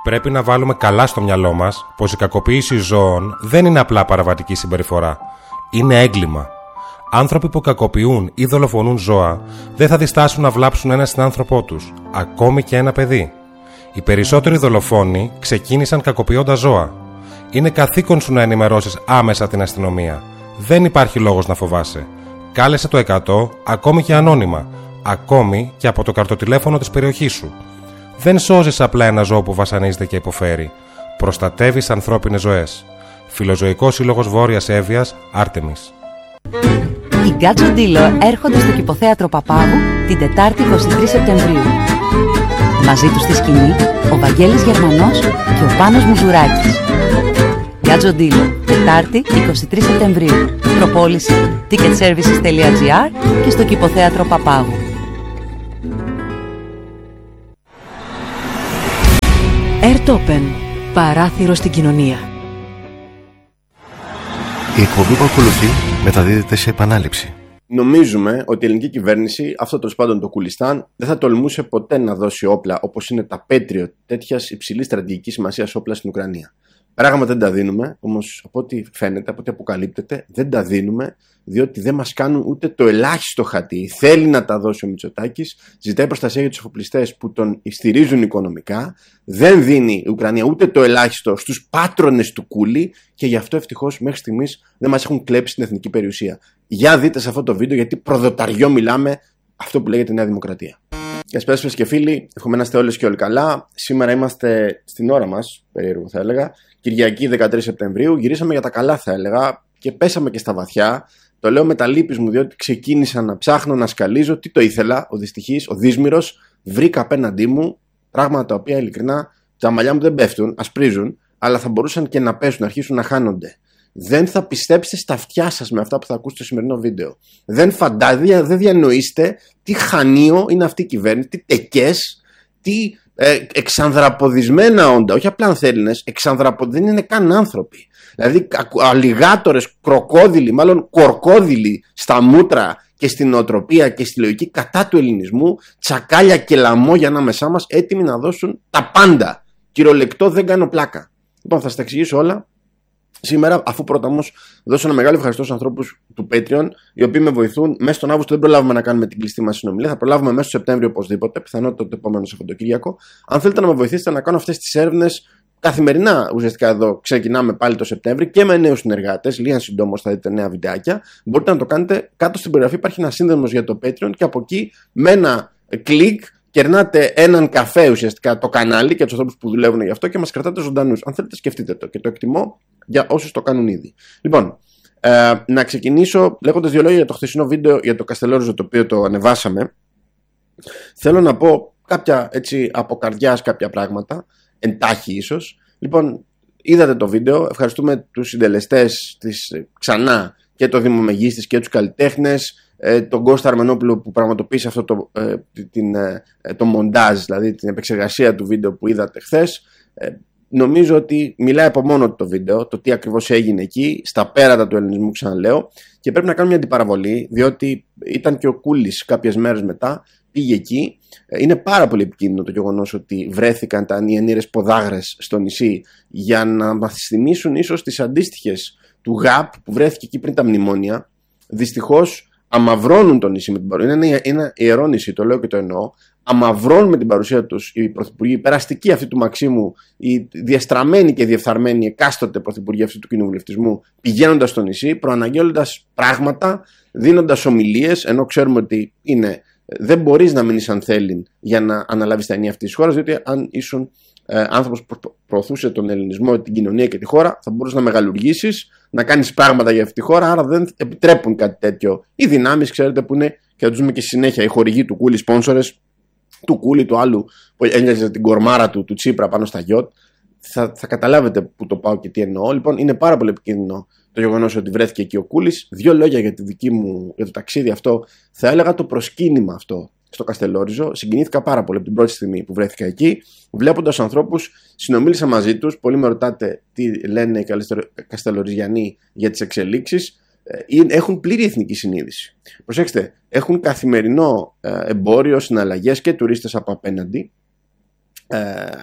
Πρέπει να βάλουμε καλά στο μυαλό μας πως η κακοποίηση ζώων δεν είναι απλά παραβατική συμπεριφορά. Είναι έγκλημα. Άνθρωποι που κακοποιούν ή δολοφονούν ζώα δεν θα διστάσουν να βλάψουν ένα συνάνθρωπό τους, ακόμη και ένα παιδί. Οι περισσότεροι δολοφόνοι ξεκίνησαν κακοποιώντας ζώα. Είναι καθήκον σου να ενημερώσεις άμεσα την αστυνομία. Δεν υπάρχει λόγος να φοβάσαι. Κάλεσε το 100, ακόμη και ανώνυμα, ακόμη και από το καρτοτηλέφωνο της περιοχής σου. Δεν σώζεις απλά ένα ζώο που βασανίζεται και υποφέρει. Προστατεύεις ανθρώπινες ζωές. Φιλοζωικός Σύλλογος Βόρειας Εύβοιας, Άρτεμις. Οι Γκάτζο Ντίλο έρχονται στο Κηποθέατρο Παπάγου την Τετάρτη 23 Σεπτεμβρίου. Μαζί τους στη σκηνή ο Βαγγέλης Γερμανός και ο Πάνος Μουζουράκης. Γκάτζο Ντίλο, Τετάρτη 23 Σεπτεμβρίου. Προπόληση ticketservices.gr και στο Κηποθέατρο Παπάγου. Airtopen. Παράθυρο στην κοινωνία. Η εκπομπή που ακολουθεί μεταδίδεται σε επανάληψη. Νομίζουμε ότι η ελληνική κυβέρνηση, αυτό τέλος πάντων το Κουλιστάν, δεν θα τολμούσε ποτέ να δώσει όπλα όπως είναι τα Patriot, τέτοιας υψηλής στρατηγικής σημασίας όπλα στην Ουκρανία. Πράγματι δεν τα δίνουμε, όμως από ό,τι φαίνεται, από ό,τι αποκαλύπτεται, δεν τα δίνουμε, διότι δεν μας κάνουν ούτε το ελάχιστο χατί. Θέλει να τα δώσει ο Μητσοτάκης, ζητάει προστασία για τους εφοπλιστές που τον στηρίζουν οικονομικά, δεν δίνει η Ουκρανία ούτε το ελάχιστο στους πάτρονες του Κούλι και γι' αυτό ευτυχώς μέχρι στιγμής δεν μας έχουν κλέψει την εθνική περιουσία. Για δείτε σε αυτό το βίντεο, γιατί προδοταριό μιλάμε αυτό που λέγεται Νέα Δημοκρατία. Καλησπέρα σας και φίλοι, εύχομαι να είστε όλες και όλοι καλά. Σήμερα είμαστε στην ώρα μας, περίεργο θα έλεγα, Κυριακή 13 Σεπτεμβρίου. Γυρίσαμε για τα καλά, θα έλεγα, και πέσαμε και στα βαθιά. Το λέω με τα λύπης μου, διότι ξεκίνησα να ψάχνω, να σκαλίζω. Τι το ήθελα, ο δυστυχής, ο δύσμυρος. Βρήκα απέναντί μου πράγματα τα οποία ειλικρινά τα μαλλιά μου δεν πέφτουν, ασπρίζουν, αλλά θα μπορούσαν και να πέσουν, να αρχίσουν να χάνονται. Δεν θα πιστέψετε στα αυτιά σας με αυτά που θα ακούσετε στο σημερινό βίντεο. Δεν διανοείστε τι χανίο είναι αυτή η κυβέρνηση, τι τεκές, τι εξανδραποδισμένα όντα, όχι απλά ανθέλινες, δεν είναι καν άνθρωποι. Δηλαδή αλιγάτορες, κροκόδιλοι, μάλλον κορκόδιλοι στα μούτρα και στην νοοτροπία και στη λογική κατά του ελληνισμού, τσακάλια και λαμόγια ανάμεσά μας, έτοιμοι να δώσουν τα πάντα. Κυριολεκτό, δεν κάνω πλάκα. Λοιπόν, θα σας τα εξηγήσω όλα σήμερα, αφού πρώτα όμως δώσω ένα μεγάλο ευχαριστώ στους ανθρώπους του Patreon, οι οποίοι με βοηθούν. Μέσα στον Αύγουστο δεν προλάβουμε να κάνουμε την κλειστή μας συνομιλία, θα προλάβουμε μέσα στο Σεπτέμβριο οπωσδήποτε, πιθανότατα το επόμενο Σαββατοκύριακο. Αν θέλετε να με βοηθήσετε να κάνω αυτές τις έρευνες καθημερινά, ουσιαστικά εδώ ξεκινάμε πάλι το Σεπτέμβριο και με νέους συνεργάτες. Λίγαν συντόμως θα δείτε νέα βιντεάκια. Μπορείτε να το κάνετε κάτω στην περιγραφή, υπάρχει ένα σύνδεσμος για το Patreon και από εκεί με ένα κλικ κερνάτε έναν καφέ ουσιαστικά το κανάλι και τους ανθρώπους που δουλεύουν γι' αυτό και μας κρατάτε ζωντανούς. Αν θέλετε, σκεφτείτε το και το εκτιμώ για όσους το κάνουν ήδη. Λοιπόν, να ξεκινήσω λέγοντας δύο λόγια για το χθεσινό βίντεο για το Καστελόριζο, το οποίο το ανεβάσαμε. Θέλω να πω κάποια έτσι από καρδιάς κάποια πράγματα, εντάχει ίσως. Λοιπόν, είδατε το βίντεο. Ευχαριστούμε τους συντελεστές της ξανά και το Δήμο Μεγίστης και τους καλλιτέχνες, τον Κώστα Αρμενόπουλο που πραγματοποίησε αυτό το μοντάζ, δηλαδή την επεξεργασία του βίντεο που είδατε χθες. Νομίζω ότι μιλάει από μόνο του το βίντεο, το τι ακριβώς έγινε εκεί, στα πέρατα του ελληνισμού, ξαναλέω, και πρέπει να κάνουμε μια αντιπαραβολή, διότι ήταν και ο Κούλης κάποιες μέρες μετά, πήγε εκεί. Είναι πάρα πολύ επικίνδυνο το γεγονός ότι βρέθηκαν τα ανιενήρες ποδάγρες στο νησί για να μας θυμίσουν ίσως τις αντίστοιχες του ΓΑΠ που βρέθηκε εκεί πριν τα μνημόνια. Δυστυχώς αμαυρώνουν το νησί με την παρουσία. Είναι ένα ιερό νησί, το λέω και το εννοώ. Αμαυρώνουν με την παρουσία τους οι πρωθυπουργοί, οι περαστικοί αυτοί του Μαξίμου, οι διεστραμμένοι και διεφθαρμένοι εκάστοτε πρωθυπουργοί αυτοί του κοινοβουλευτισμού, πηγαίνοντας στο νησί, προαναγγέλλοντας πράγματα, δίνοντας ομιλίες, ενώ ξέρουμε ότι δεν μπορείς να μείνεις αν θέλει για να αναλάβεις τα ενία αυτής της χώρας, διότι αν ήσουν άνθρωπος που προωθούσε τον ελληνισμό, την κοινωνία και τη χώρα, θα μπορούσες να μεγαλουργήσεις, να κάνεις πράγματα για αυτή τη χώρα, άρα δεν επιτρέπουν κάτι τέτοιο. Οι δυνάμεις, ξέρετε, που είναι, και θα τους δούμε και συνέχεια, οι χορηγοί του Κούλη, σπόνσορες του Κούλη, του άλλου που ένοιαζε την κορμάρα του Τσίπρα πάνω στα γιότ. Θα καταλάβετε που το πάω και τι εννοώ. Λοιπόν, είναι πάρα πολύ επικίνδυνο το γεγονός ότι βρέθηκε εκεί ο Κούλης. Δύο λόγια για για το ταξίδι αυτό. Θα έλεγα το προσκύνημα αυτό στο Καστελόριζο. Συγκινήθηκα πάρα πολύ από την πρώτη στιγμή που βρέθηκα εκεί, βλέποντας ανθρώπους. Συνομίλησα μαζί τους. Πολλοί με ρωτάτε τι λένε οι Καστελοριζιανοί για τις εξελίξεις. Έχουν πλήρη εθνική συνείδηση. Προσέξτε, έχουν καθημερινό εμπόριο, συναλλαγές και τουρίστες από απέναντι.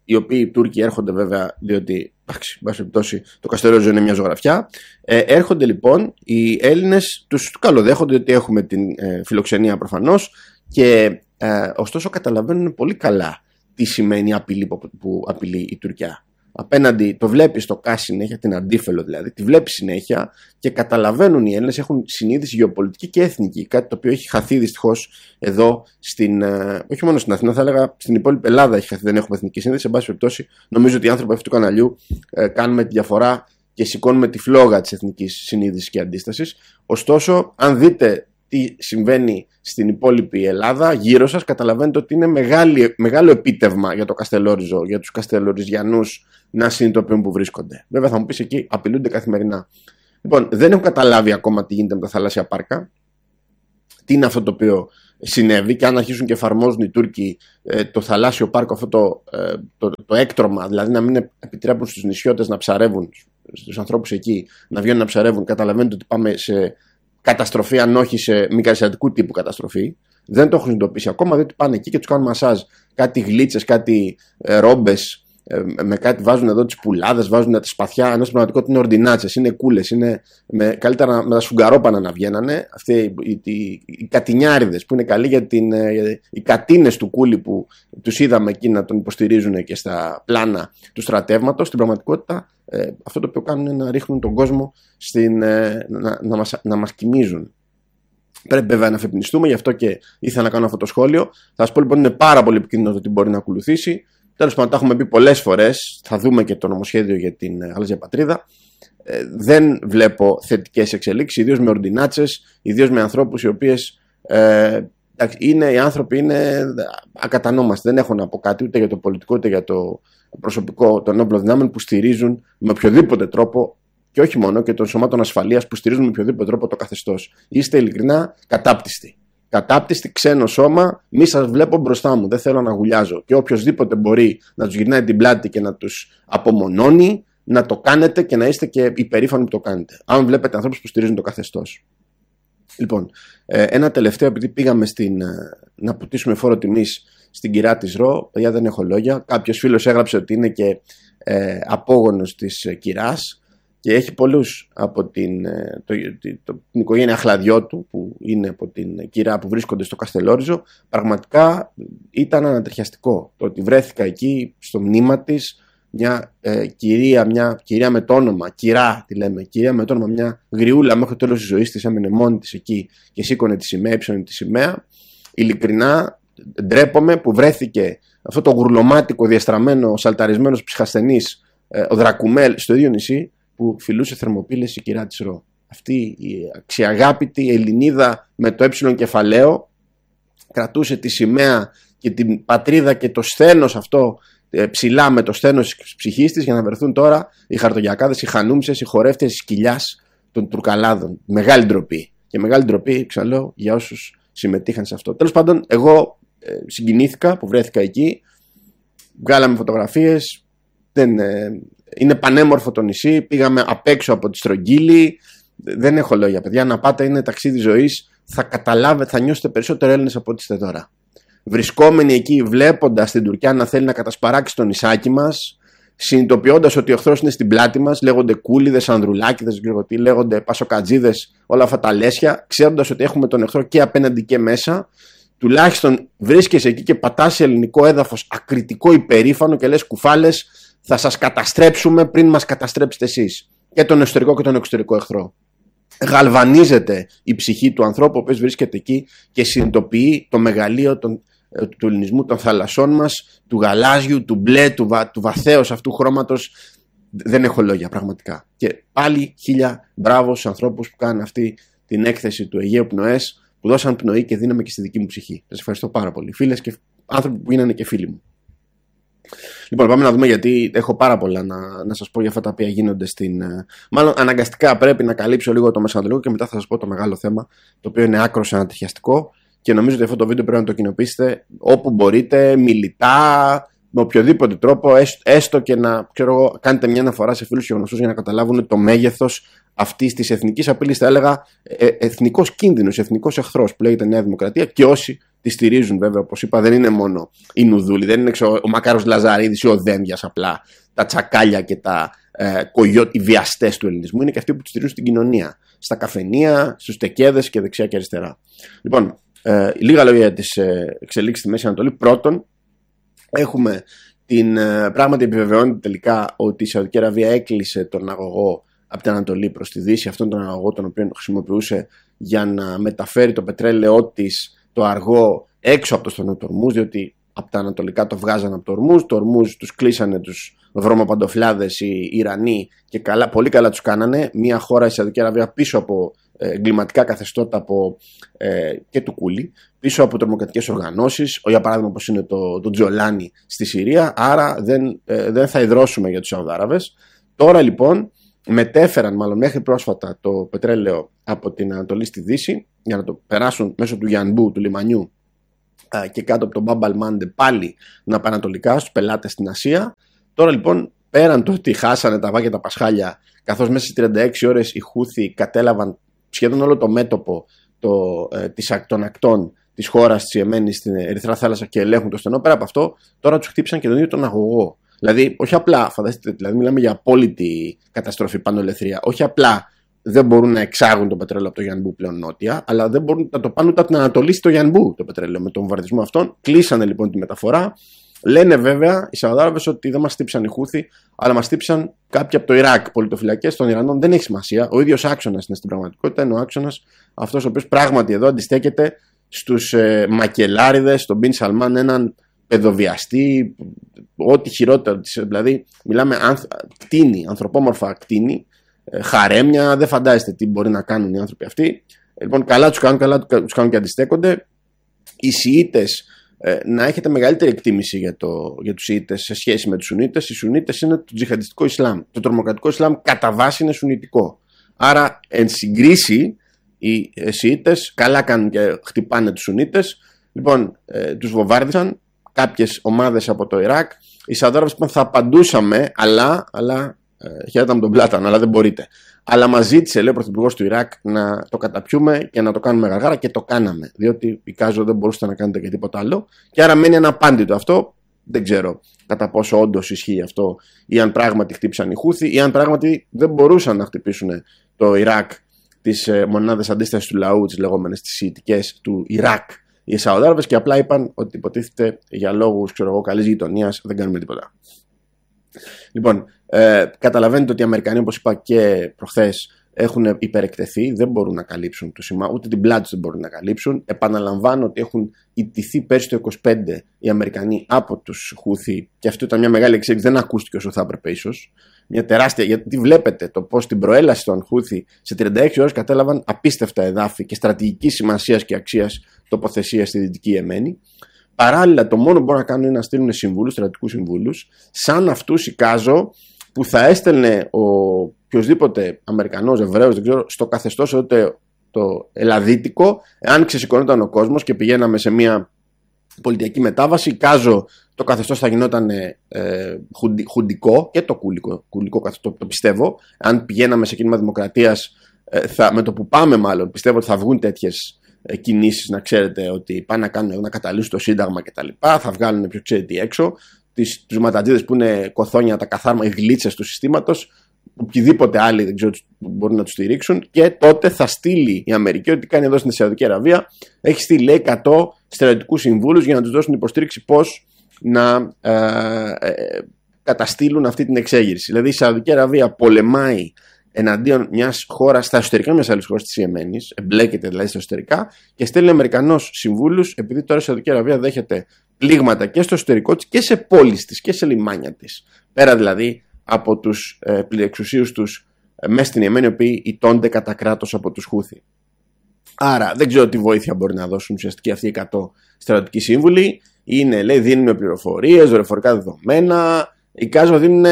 οι οποίοι οι Τούρκοι έρχονται βέβαια, διότι το Καστελόριζο είναι μια ζωγραφιά. Έρχονται λοιπόν οι Έλληνες, τους καλοδέχονται, ότι έχουμε την φιλοξενία προφανώς, και ωστόσο καταλαβαίνουν πολύ καλά τι σημαίνει η απειλή που απειλεί η Τουρκία. Απέναντι το βλέπει στο ΚΑΣ συνέχεια, την Αντίφελο δηλαδή, τη βλέπει συνέχεια και καταλαβαίνουν οι Έλληνες, έχουν συνείδηση γεωπολιτική και εθνική, κάτι το οποίο έχει χαθεί δυστυχώς εδώ, όχι μόνο στην Αθήνα, θα έλεγα στην υπόλοιπη Ελλάδα έχει χαθεί, δεν έχουμε εθνική συνείδηση. Σε πάση περιπτώσει, νομίζω ότι οι άνθρωποι αυτού του καναλιού κάνουμε τη διαφορά και σηκώνουμε τη φλόγα της εθνικής συνείδησης και αντίστασης. Ωστόσο, αν δείτε τι συμβαίνει στην υπόλοιπη Ελλάδα γύρω σας, καταλαβαίνετε ότι είναι μεγάλο επίτευγμα για το Καστελόριζο, για τους Καστελοριζιανούς να συνειδητοποιούν που βρίσκονται. Βέβαια θα μου πεις, εκεί απειλούνται καθημερινά. Λοιπόν, δεν έχουν καταλάβει ακόμα τι γίνεται με τα θαλάσσια πάρκα, τι είναι αυτό το οποίο συνέβη, και αν αρχίσουν και εφαρμόζουν οι Τούρκοι το θαλάσσιο πάρκο, αυτό το έκτρωμα, δηλαδή να μην επιτρέπουν στους νησιώτες να ψαρεύουν, στους ανθρώπους εκεί να βγαίνουν να ψαρεύουν, καταλαβαίνετε ότι πάμε σε καταστροφή, αν όχι σε μικροαστιατικού τύπου καταστροφή. Δεν το έχουν συνειδητοποιήσει ακόμα, διότι πάνε εκεί και τους κάνουν μασάζ. Κάτι γλίτσες, κάτι ρόμπες, με κάτι βάζουν εδώ τις πουλάδες, βάζουν τα σπαθιά. Ενώ στην πραγματικότητα είναι ορντινάτσες, είναι κούλες, είναι καλύτερα με τα σφουγγαρόπανα να βγαίνανε. Αυτοί οι κατινιάριδες που είναι καλοί για οι κατίνες του κούλι που τους είδαμε εκεί να τον υποστηρίζουν και στα πλάνα του στρατεύματος. Στην πραγματικότητα αυτό το οποίο κάνουν είναι να ρίχνουν τον κόσμο να μας κοιμίζουν. Πρέπει βέβαια να αφεπνιστούμε, γι' αυτό και ήθελα να κάνω αυτό το σχόλιο. Θα σας πω λοιπόν, είναι πάρα πολύ επικίνδυνο το τι μπορεί να ακολουθήσει. Τέλος πάντων, τα έχουμε πει πολλές φορές. Θα δούμε και το νομοσχέδιο για την γαλάζια πατρίδα. Δεν βλέπω θετικές εξελίξεις, ιδίως με ορντινάτσες, ιδίως με ανθρώπους οι οποίες οι άνθρωποι είναι ακατανόμαστοι. Δεν έχω να πω κάτι ούτε για το πολιτικό ούτε για το προσωπικό των όπλων δυνάμεων που στηρίζουν με οποιοδήποτε τρόπο, και όχι μόνο, και των σωμάτων ασφαλείας που στηρίζουν με οποιοδήποτε τρόπο το καθεστώς. Είστε ειλικρινά κατάπτυστοι. Κατάπτυστη, ξένο σώμα, μη σας βλέπω μπροστά μου, δεν θέλω να γουλιάζω. Και οποιοδήποτε μπορεί να τους γυρνάει την πλάτη και να τους απομονώνει, να το κάνετε και να είστε και υπερήφανοι που το κάνετε. Αν βλέπετε ανθρώπους που στηρίζουν το καθεστώς. Λοιπόν, ένα τελευταίο, επειδή πήγαμε να πουτήσουμε φόρο τιμής στην κυρά της Ρο, παιδιά, δεν έχω λόγια. Κάποιος φίλος έγραψε ότι είναι και απόγονος της κυράς και έχει πολλούς από την οικογένεια Χλαδιώτου που είναι από την κυρά που βρίσκονται στο Καστελόριζο. Πραγματικά ήταν ανατριχιαστικό το ότι βρέθηκα εκεί στο μνήμα της μια κυρία με το όνομα, κυρά τη λέμε, κυρία με το όνομα, μια γριούλα μέχρι το τέλος της ζωής της, έμενε μόνη της εκεί και σήκωνε τη σημαία, ύψωνε τη σημαία. Ειλικρινά ντρέπομαι που βρέθηκε αυτό το γουρλωμάτικο, διαστραμμένο, σαλταρισμένος ψυχασθενής ο Δρακουμέλ στο ίδιο νησί που φιλούσε θερμοπύλες η κυρά της Ρο. Αυτή η αξιαγάπητη Ελληνίδα με το κεφαλαίο κρατούσε τη σημαία και την πατρίδα και το σθένος αυτό ψηλά με το σθένος της ψυχής της, για να βρεθούν τώρα οι χαρτογιακάδες, οι χανούμψες, οι χορεύτες της κοιλιάς των Τουρκαλάδων. Μεγάλη ντροπή. Και μεγάλη ντροπή, ξαναλέω, για όσους συμμετείχαν σε αυτό. Τέλος πάντων, εγώ συγκινήθηκα που βρέθηκα εκεί. Βγάλαμε φωτογραφίες. Είναι πανέμορφο το νησί. Πήγαμε απ' έξω από τη Στρογγύλη. Δεν έχω λόγια, παιδιά. Να πάτε, είναι ταξίδι ζωής. Θα καταλάβετε, θα νιώσετε περισσότερο Έλληνες από ό,τι είστε τώρα. Βρισκόμενοι εκεί, βλέποντας την Τουρκία να θέλει να κατασπαράξει το νησάκι μας, συνειδητοποιώντας ότι ο εχθρός είναι στην πλάτη μας, λέγονται κούλιδες, ανδρουλάκιδες, λέγονται πασοκατζίδες, όλα αυτά τα λέσια, ξέροντας ότι έχουμε τον εχθρό και απέναντι και μέσα, τουλάχιστον βρίσκεσαι εκεί και πατάς σε ελληνικό έδαφος ακριτικό, υπερήφανο και λες κουφάλες, θα σας καταστρέψουμε πριν μας καταστρέψετε εσείς. Και τον εσωτερικό και τον εξωτερικό εχθρό. Γαλβανίζεται η ψυχή του ανθρώπου, ο οποίος βρίσκεται εκεί και συνειδητοποιεί το μεγαλείο του ελληνισμού των θαλασσών μας, του γαλάζιου, του μπλε, του βαθέως αυτού χρώματος. Δεν έχω λόγια πραγματικά. Και πάλι 1000 μπράβο στους ανθρώπους που κάνουν αυτή την έκθεση του Αιγαίου Πνοές, που δώσαν πνοή και δύναμη και στη δική μου ψυχή. Σας ευχαριστώ πάρα πολύ. Φίλες και άνθρωποι που γίνανε και φίλοι μου. Λοιπόν, πάμε να δούμε, γιατί έχω πάρα πολλά να σας πω για αυτά τα οποία γίνονται Μάλλον αναγκαστικά πρέπει να καλύψω λίγο το Μεσανατολικό και μετά θα σας πω το μεγάλο θέμα, το οποίο είναι άκρως ανατριχιαστικό και νομίζω ότι αυτό το βίντεο πρέπει να το κοινοποιήσετε όπου μπορείτε, μιλητά, με οποιοδήποτε τρόπο, έστω και να κάνετε μια αναφορά σε φίλους και γνωστούς για να καταλάβουν το μέγεθος αυτής της εθνικής απειλής. Θα έλεγα εθνικός κίνδυνος, εθνικός εχθρός που λέγεται Νέα Δημοκρατία και όσοι Τη στηρίζουν βέβαια, όπως είπα, δεν είναι μόνο οι νουδούλοι, δεν είναι ο Μακάρος Λαζαρίδης ή ο Δένδιας απλά, τα τσακάλια και τα οι βιαστές του ελληνισμού, είναι και αυτοί που τη στηρίζουν στην κοινωνία, στα καφενεία, στους τεκέδες και δεξιά και αριστερά. Λοιπόν, λίγα λόγια για τις εξελίξεις στη Μέση Ανατολή. Πρώτον, έχουμε πράγματι επιβεβαιώνεται τελικά ότι η Σαουδική Αραβία έκλεισε τον αγωγό από την Ανατολή προς τη Δύση, αυτόν τον αγωγό τον οποίο χρησιμοποιούσε για να μεταφέρει το πετρέλαιό της, το αργό, έξω από το στενό του Ορμούζ, διότι από τα ανατολικά το βγάζαν από το Ορμούζ. Το Ορμούζ τους κλείσανε τους βρωμοπαντοφλάδες οι Ιρανοί και πολύ καλά τους κάνανε. Μια χώρα, η Σαουδική Αραβία, πίσω από εγκληματικά καθεστώτα και του Κούλι, πίσω από τρομοκρατικές οργανώσεις, για παράδειγμα όπως είναι το Τζολάνι στη Συρία. Άρα δεν θα ιδρώσουμε για τους Σαουδάραβες. Τώρα λοιπόν μετέφεραν μάλλον μέχρι πρόσφατα το πετρέλαιο από την Ανατολή στη Δύση για να το περάσουν μέσω του Γιανμπού, του λιμανιού, και κάτω από τον Μπάμπαλ Μάντε πάλι να πάνε ανατολικά στους πελάτες στην Ασία. Τώρα λοιπόν, πέραν το ότι χάσανε τα βάκια τα πασχάλια, καθώς μέσα στις 36 ώρες οι Χούθοι κατέλαβαν σχεδόν όλο το μέτωπο των ακτών της χώρας της Ιεμένης στην Ερυθρά Θάλασσα και ελέγχουν το στενό, πέρα από αυτό τώρα τους χτύπησαν και τον ίδιο τον αγωγό. Δηλαδή, όχι απλά, φανταστείτε, δηλαδή μιλάμε για απόλυτη καταστροφή πανολεθρία. Όχι απλά δεν μπορούν να εξάγουν το πετρέλαιο από το Γιανμπού πλέον νότια, αλλά δεν μπορούν να το πάνε ούτε από την Ανατολή στο Γιανμπού το πετρέλαιο με τον βομβαρδισμό αυτόν. Κλείσανε λοιπόν τη μεταφορά. Λένε βέβαια οι Σαουδάραβες ότι δεν μας χτύπησαν οι Χούθοι, αλλά μας χτύπησαν κάποιοι από το Ιράκ. Πολιτοφυλακές των Ιρανών, δεν έχει σημασία. Ο ίδιος άξονας είναι στην πραγματικότητα. Είναι ο άξονας αυτός ο οποίος πράγματι εδώ αντιστέκεται στους μακελάριδες, στον Μπιν Σαλμάν, έναν παιδοβιαστή, ό,τι χειρότερο. Δηλαδή, μιλάμε κτίνη, ανθρωπόμορφα κτίνη, χαρέμια. Δεν φαντάζεστε τι μπορεί να κάνουν οι άνθρωποι αυτοί. Λοιπόν, καλά τους κάνουν και αντιστέκονται. Οι Σιήτες, να έχετε μεγαλύτερη εκτίμηση για τους Σιήτες σε σχέση με τους Σουνίτες. Οι Σουνίτες είναι το τζιχαντιστικό Ισλάμ. Το τρομοκρατικό Ισλάμ κατά βάση είναι σουνιτικό. Άρα, εν συγκρίση, οι Σιήτες καλά κάνουν και χτυπάνε τους Σουνίτες. Λοιπόν, τους βομβάρδισαν κάποιες ομάδες από το Ιράκ. Οι Σαουδάραβες είπαν θα απαντούσαμε, αλλά χαίρετα με τον πλάτανο, αλλά δεν μπορείτε. Αλλά μας ζήτησε, λέει ο Πρωθυπουργός του Ιράκ, να το καταπιούμε και να το κάνουμε γαργάρα, και το κάναμε. Διότι εικάζω δεν μπορούσατε να κάνετε και τίποτα άλλο. Και άρα μένει αναπάντητο αυτό. Δεν ξέρω κατά πόσο όντως ισχύει αυτό, ή αν πράγματι χτύπησαν οι Χούθοι, ή αν πράγματι δεν μπορούσαν να χτυπήσουν το Ιράκ τις μονάδες αντίστασης του λαού, τις λεγόμενες τις Σιητικές του Ιράκ, οι Σαουδάραβες, και απλά είπαν ότι υποτίθεται για λόγους καλής γειτονίας δεν κάνουμε τίποτα. Λοιπόν, καταλαβαίνετε ότι οι Αμερικανοί, όπως είπα και προχθές, έχουν υπερεκτεθεί, δεν μπορούν να καλύψουν το σημάδι, ούτε την πλάτη τους δεν μπορούν να καλύψουν. Επαναλαμβάνω ότι έχουν ιτηθεί πέρσι το 25 οι Αμερικανοί από τους Χούθοι, και αυτό ήταν μια μεγάλη εξέλιξη, δεν ακούστηκε όσο θα έπρεπε ίσως. Μια τεράστια, γιατί βλέπετε το πώς την προέλαση των Χούθοι σε 36 ώρες κατέλαβαν απίστευτα εδάφη και στρατηγικής σημασίας και αξίας τοποθεσία στη Δυτική Ιεμένη. Παράλληλα, το μόνο που μπορούν να κάνουν είναι να στείλουν συμβούλους, στρατιωτικούς συμβούλους, σαν αυτούς εικάζω, που θα έστελνε ο οποιοσδήποτε Αμερικανός, Εβραίος, δεν ξέρω, στο καθεστώς το ελλαδίτικο, εάν ξεσηκωνόταν ο κόσμος και πηγαίναμε σε μια πολιτική μετάβαση. Εικάζω το καθεστώς θα γινόταν χουντικό, και το κουλικό καθεστώς, το πιστεύω. Αν πηγαίναμε σε κίνημα δημοκρατίας, με το που πάμε μάλλον, πιστεύω ότι θα βγουν τέτοιες κινήσεις, να ξέρετε, ότι πάνε να καταλύσουν το Σύνταγμα κτλ. Θα βγάλουν ποιος ξέρει τι έξω. Τους ματατζίδες που είναι κοθόνια, τα καθάρμα, οι γλίτσες του συστήματος, οποιοδήποτε άλλοι δεν ξέρω μπορούν να τους στηρίξουν, και τότε θα στείλει η Αμερική, ό,τι κάνει εδώ στην Σαουδική Αραβία, έχει στείλει 100 στρατιωτικούς συμβούλους για να τους δώσουν υποστήριξη πώς να καταστήλουν αυτή την εξέγερση. Δηλαδή η Σαουδική Αραβία πολεμάει εναντίον μιας χώρας, στα εσωτερικά μιας άλλης χώρας της Ιεμένης, εμπλέκεται δηλαδή στα εσωτερικά, και στέλνει Αμερικανός συμβούλους, επειδή τώρα η Σαουδική Αραβία δέχεται πλήγματα και στο εσωτερικό της και σε πόλεις της και σε λιμάνια της. Πέρα δηλαδή από τους πληρεξουσίους τους μέσα στην Ιεμένη, οι οποίοι ηττώνται κατά κράτος από τους Χούθη. Άρα δεν ξέρω τι βοήθεια μπορεί να δώσουν ουσιαστικά αυτοί οι 100 στρατιωτικοί σύμβουλοι. Είναι, λέει, δίνουν πληροφορίες, δορυφορικά δεδομένα. Εικάζω δίνουν,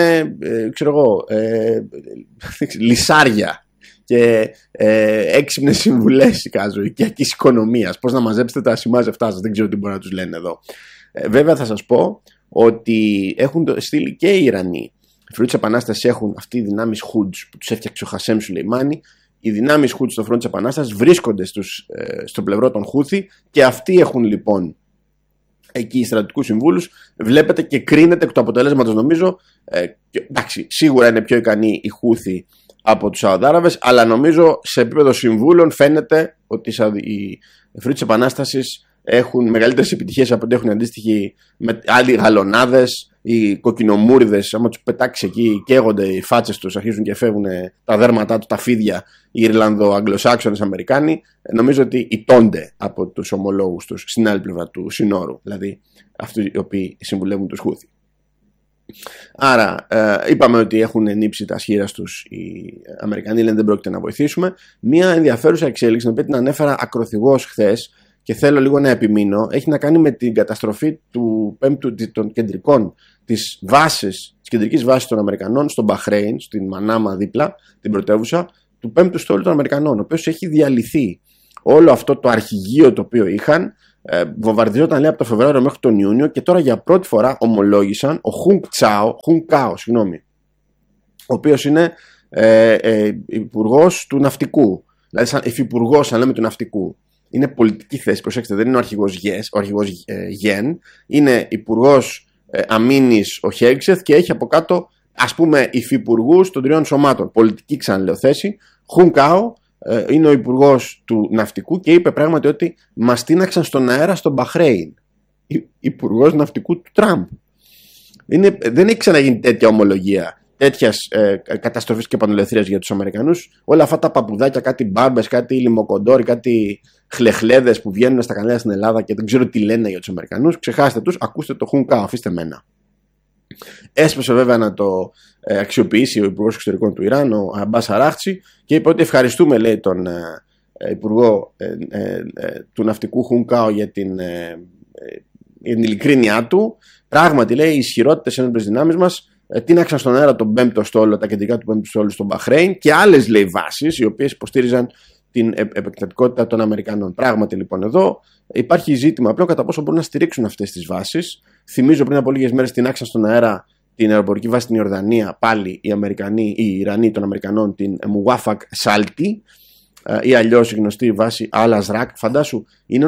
λυσάρια και έξυπνες συμβουλές, εικάζω, οικιακής οικονομίας. Πώς να μαζέψετε τα σημάζευτά σας, δεν ξέρω τι μπορεί να τους λένε εδώ. Βέβαια θα σας πω ότι έχουν στείλει και οι Ιρανοί. Οι Φρουροί της Επανάστασης έχουν αυτοί οι δυνάμεις Χουτζ που τους έφτιαξε ο Χασέμ Σουλεϊμάνι, οι δυνάμεις Χούθη στο φρόντο της Επανάστασης βρίσκονται στο πλευρό των Χούθη και αυτοί έχουν λοιπόν εκεί οι στρατιωτικούς συμβούλους. Βλέπετε και κρίνεται εκ του αποτελέσματος, νομίζω. Εντάξει, σίγουρα είναι πιο ικανοί οι Χούθη από τους Σαουδάραβες, αλλά νομίζω σε επίπεδο συμβούλων φαίνεται ότι οι Φρουροί της Επανάστασης έχουν μεγαλύτερες επιτυχίες από ό,τι έχουν αντίστοιχοι με άλλοι γαλονάδες. Οι κοκκινομούριδες, άμα τους πετάξει εκεί, καίγονται οι φάτσες τους, αρχίζουν και φεύγουν τα δέρματά του, τα φίδια, οι Ιρλανδο-Αγγλοσάξονες Αμερικάνοι. Νομίζω ότι ιτώνται από τους ομολόγους τους στην άλλη πλευρά του συνόρου, δηλαδή αυτοί οι οποίοι συμβουλεύουν τους Χούθη. Άρα, είπαμε ότι έχουν νύψει τα σχήρα τους οι Αμερικανοί, λένε δεν πρόκειται να βοηθήσουμε. Μία ενδιαφέρουσα εξέλιξη, την οποία την ανέφερα ακροθυγώς χθες και θέλω λίγο να επιμείνω, έχει να κάνει με την καταστροφή των κεντρικών της κεντρικής βάσης των Αμερικανών στο Μπαχρέιν, στην Μανάμα δίπλα, την πρωτεύουσα, του 5ου στόλου των Αμερικανών, ο οποίος έχει διαλυθεί. Όλο αυτό το αρχηγείο το οποίο είχαν, βομβαρδιζόταν λέει από το Φεβρουάριο μέχρι τον Ιούνιο και τώρα για πρώτη φορά ομολόγησαν ο Χουν Κάο, ο οποίος είναι υπουργός του ναυτικού, δηλαδή σαν υφυπουργός, αν λέμε, του ναυτικού. Είναι πολιτική θέση, προσέξτε, δεν είναι ο αρχηγός Γεν, είναι υπουργός αμήνης ο Χέγξεθ και έχει από κάτω, ας πούμε, υφυπουργούς των τριών σωμάτων. Πολιτική, ξαναλέω, θέση. Χουν Κάο είναι ο υπουργός του ναυτικού και είπε πράγματι ότι μας τίναξαν στον αέρα στον Μπαχρέιν. Υπουργός ναυτικού του Τραμπ. Δεν έχει ξαναγίνει τέτοια ομολογία, τέτοιας καταστροφής και πανελευθερίας για τους Αμερικανούς. Όλα αυτά τα παπουδάκια, κάτι μπάρμπες, κάτι λιμοκοντόροι, κάτι χλεχλέδες που βγαίνουν στα κανάλια στην Ελλάδα και δεν ξέρω τι λένε για τους Αμερικανούς, ξεχάστε τους, ακούστε το Χουν Κάο, αφήστε μένα. Έσπασε βέβαια να το αξιοποιήσει ο Υπουργός Εξωτερικών του Ιράν, ο Αμπάς Αράχτσι, και είπε ότι ευχαριστούμε, λέει, τον Υπουργό του Ναυτικού Χουν Κάο για την ειλικρίνειά του. Πράγματι, λέει, οι ισχυρότητες ένοπλες δυνάμεις μας τίναξαν στον αέρα τον 5ο στόλο, τα κεντρικά του 5ου στόλου στον Μπαχρέιν και άλλες, λέει, βάσεις οι οποίες υποστήριζαν την επεκτατικότητα των Αμερικανών. Πράγματι, λοιπόν, εδώ υπάρχει ζήτημα πλέον κατά πόσο μπορούν να στηρίξουν αυτές τις βάσεις. Θυμίζω πριν από λίγες μέρες τινάξαν στον αέρα την αεροπορική βάση στην Ιορδανία, πάλι οι Ιρανοί των Αμερικανών, την Μουάφακ Σάλτι, ή αλλιώς η γνωστή βάση Al-Azraq. Φαντάσου,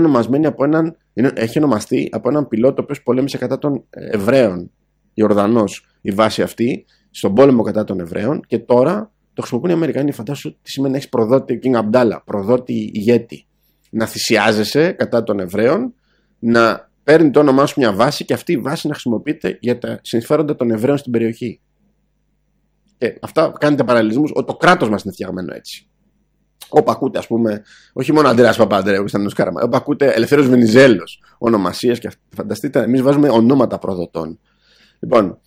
έχει ονομαστεί από έναν πιλότο ο οποίος πολέμησε κατά των Εβραίων, Ιορδανός, η βάση αυτή, στον πόλεμο κατά των Εβραίων, και τώρα το χρησιμοποιούν οι Αμερικανοί. Φαντάσου τι σημαίνει να έχεις προδότη King Abdallah, προδότη ηγέτη. Να θυσιάζεσαι κατά των Εβραίων, να παίρνει το όνομά σου μια βάση και αυτή η βάση να χρησιμοποιείται για τα συμφέροντα των Εβραίων στην περιοχή. Και αυτά κάνετε παραλληλισμούς. Το κράτος μας είναι φτιαγμένο έτσι. Όπου ακούτε, ας πούμε, όχι μόνο Αντρέας Παπανδρέου, Κωνσταντίνος Κάραμα, όπου ακούτε Ελευθέριος Βενιζέλος, ονομασίες και φανταστείτε, εμείς βάζουμε ονόματα προδοτών. Λοιπόν,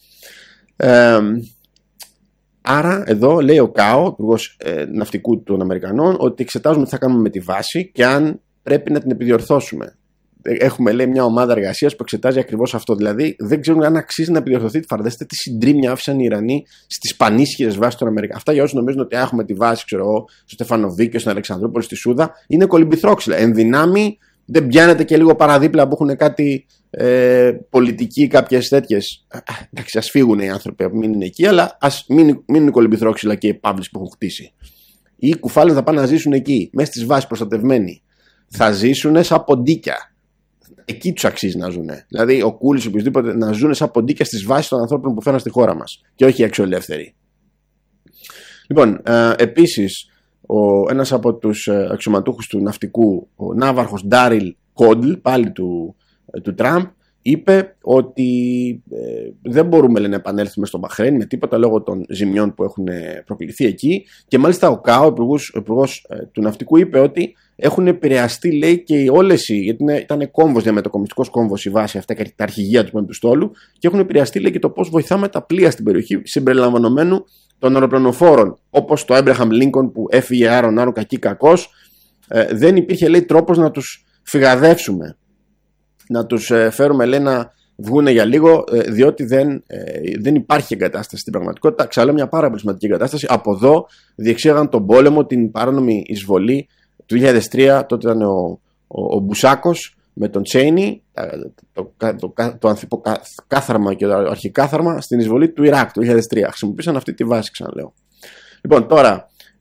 άρα εδώ λέει ο Κάο, υπουργός ναυτικού των Αμερικανών, ότι εξετάζουμε τι θα κάνουμε με τη βάση και αν πρέπει να την επιδιορθώσουμε. Έχουμε, λέει, μια ομάδα εργασίας που εξετάζει ακριβώς αυτό. Δηλαδή, δεν ξέρουν αν αξίζει να επιδιορθωθεί. Φανταστείτε τι συντρίμμια άφησαν οι Ιρανοί στις πανίσχυρες βάσεις των Αμερικανών. Αυτά για όσους νομίζουν ότι έχουμε τη βάση, ξέρω εγώ, στο Στεφανοβίκιο, στην Αλεξανδρούπολη, στη Σούδα, είναι κολυμπηθρόξυλα. Εν δυνάμει, δεν πιάνετε και λίγο παραδίπλα που έχουν κάτι πολιτικοί, κάποιες τέτοιες. Εντάξει, ας φύγουν οι άνθρωποι, μην είναι εκεί, αλλά ας μείνουν κολυμπηθρόξυλα και οι παύλες που έχουν χτίσει. Οι κουφάλες θα πάνε να ζήσουν εκεί, μέσα στις βάσεις προστατευμένοι. Θα ζήσουν σαν ποντίκια. Εκεί τους αξίζει να ζουν. Δηλαδή, ο Κούλης, οποιοδήποτε, να ζουν σαν ποντίκια στις βάσεις των ανθρώπων που φέραν στη χώρα μας και όχι έξω ελεύθεροι. Λοιπόν, επίσης, ένας από τους αξιωματούχους του ναυτικού, ο ναύαρχος Ντάριλ Κόντλ, πάλι του Τραμπ, είπε ότι δεν μπορούμε, λέει, να επανέλθουμε στο Μπαχρέιν με τίποτα λόγω των ζημιών που έχουν προκληθεί εκεί. Και μάλιστα ο Κάο, ο υπουργός του ναυτικού, είπε ότι έχουν επηρεαστεί, λέει, και όλες γιατί ήταν κόμβος, διαμετακομιστικός κόμβος η βάση αυτά και τα αρχηγεία του 5ου στόλου, και έχουν επηρεαστεί, λέει, και το πώς βοηθάμε τα πλοία στην περιοχή, συμπεριλαμβανομένου των αεροπλανοφόρων, όπως το Abraham Lincoln που έφυγε άρον κακή κακός. Δεν υπήρχε, λέει, τρόπος να τους φυγαδεύσουμε, να τους φέρουμε, λέει, να βγούνε για λίγο, διότι δεν υπάρχει εγκατάσταση στην πραγματικότητα. Ξαλώ μια πάρα πολύ σημαντική εγκατάσταση. Από εδώ διεξήγαγαν τον πόλεμο, την παράνομη εισβολή του 2003. Τότε ήταν ο Μπουσάκος με τον Τσέινι, το ανθυποκάθαρμα και το αρχικάθαρμα στην εισβολή του Ιράκ το 2003. Χρησιμοποίησαν αυτή τη βάση, ξαναλέω. Λοιπόν, τώρα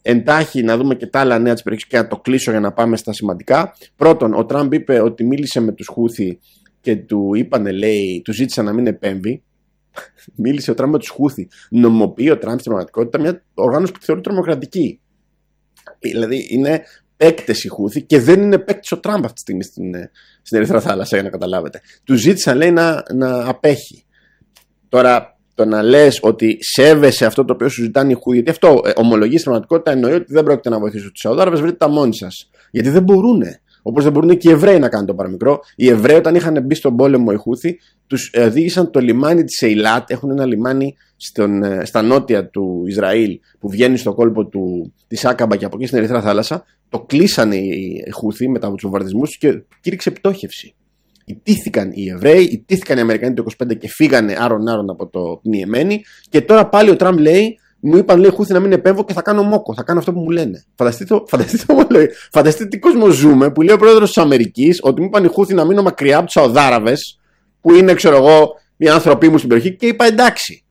εντάχει να δούμε και τα άλλα νέα της περιοχής και να το κλείσω για να πάμε στα σημαντικά. Πρώτον, ο Τραμπ είπε ότι μίλησε με τους Χούθι και του είπανε, λέει, του ζήτησαν να μην επέμβει. Μίλησε ο Τραμπ με τους Χούθι. Νομιμοποιεί ο Τραμπ στην πραγματικότητα μια οργάνωση που θεωρεί τρομοκρατική. Δηλαδή είναι παίκτες οι Χούθι και δεν είναι παίκτης ο Τραμπ αυτή τη στιγμή στην Ερυθρά Θάλασσα, για να καταλάβετε. Του ζήτησαν, λέει, να απέχει. Τώρα, το να λες ότι σέβεσαι αυτό το οποίο σου ζητάνε οι Χούθι, γιατί αυτό ομολογεί στην πραγματικότητα, εννοεί ότι δεν πρόκειται να βοηθήσουν τους Σαουδάραβες, βρείτε τα μόνοι σας. Γιατί δεν μπορούν. Όπως δεν μπορούν και οι Εβραίοι να κάνουν το παραμικρό. Οι Εβραίοι, όταν είχαν μπει στον πόλεμο οι Χούθι, τους οδήγησαν το λιμάνι της Ειλάτ. Έχουν ένα λιμάνι στα νότια του Ισραήλ που βγαίνει στο κόλπο της Άκαμπα και από εκεί στην Ερυθρά Θάλασσα. Το κλείσανε οι Χούθι μετά από τους βομβαρδισμούς και κήρυξε πτώχευση. Ιτήθηκαν οι Εβραίοι, ιτήθηκαν οι Αμερικανοί το 25 και φύγανε άρον-άρον από το Ιεμένη. Και τώρα πάλι ο Τραμπ λέει, μου είπαν, λέει, Χούθι να μην επέμβω και θα κάνω μόκο, θα κάνω αυτό που μου λένε. Φανταστείτε τι κόσμο ζούμε που λέει ο πρόεδρος της Αμερικής ότι μου είπαν οι Χούθι να μείνω μακριά από τους Σαουδάραβες που είναι, ξέρω εγώ, οι άνθρωποι μου στην περιοχή και είπα εντάξει.